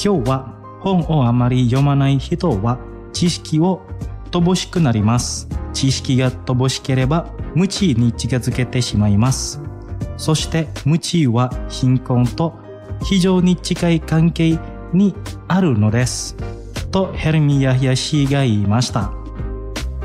今日は本をあまり読まない人は知識を乏しくなります。知識が乏しければ無知に近づけてしまいます。そして無知は貧困と非常に近い関係にあるのです。とヘルミ・ヤヒヤ氏が言いました。